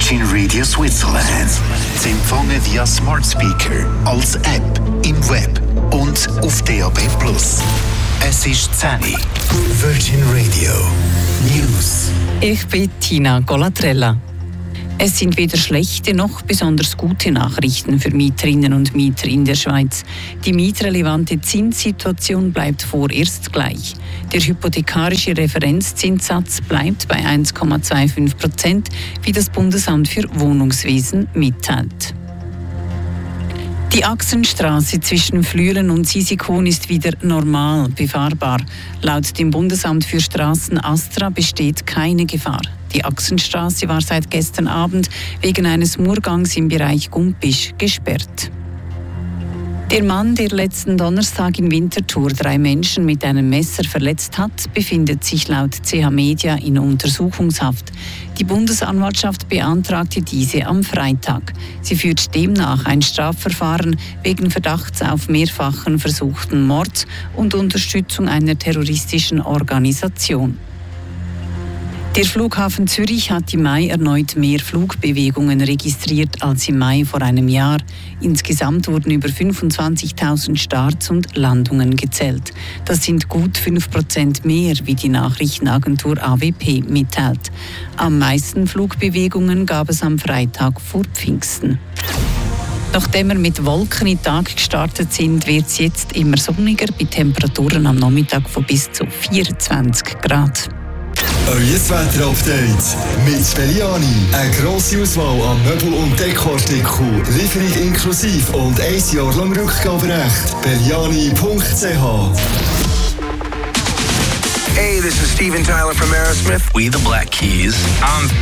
Virgin Radio Switzerland. Sie empfangen via Smart Speaker, als App, im Web und auf DAB+. Es ist 10 Uhr. Virgin Radio News. Ich bin Tina Golatrella. Es sind weder schlechte noch besonders gute Nachrichten für Mieterinnen und Mieter in der Schweiz. Die mietrelevante Zinssituation bleibt vorerst gleich. Der hypothekarische Referenzzinssatz bleibt bei 1,25%, wie das Bundesamt für Wohnungswesen mitteilt. Die Achsenstraße zwischen Flüelen und Sisikon ist wieder normal befahrbar. Laut dem Bundesamt für Straßen ASTRA besteht keine Gefahr. Die Achsenstraße war seit gestern Abend wegen eines Murrgangs im Bereich Gumpisch gesperrt. Der Mann, der letzten Donnerstag in Winterthur 3 Menschen mit einem Messer verletzt hat, befindet sich laut CH Media in Untersuchungshaft. Die Bundesanwaltschaft beantragte diese am Freitag. Sie führt demnach ein Strafverfahren wegen Verdachts auf mehrfachen versuchten Mord und Unterstützung einer terroristischen Organisation. Der Flughafen Zürich hat im Mai erneut mehr Flugbewegungen registriert als im Mai vor einem Jahr. Insgesamt wurden über 25.000 Starts und Landungen gezählt. Das sind gut 5% mehr, wie die Nachrichtenagentur AWP mitteilt. Am meisten Flugbewegungen gab es am Freitag vor Pfingsten. Nachdem wir mit Wolken in den Tag gestartet sind, wird es jetzt immer sonniger bei Temperaturen am Nachmittag von bis zu 24 Grad. Euer Wetter-Update mit Belliani. Eine grosse Auswahl an Möbel- und Dekoartikeln. Lieferung inklusive und 1 Jahr lang Rückgaberecht. Belliani.ch. Hey, this is Steven Tyler from Aerosmith. We the Black Keys. I'm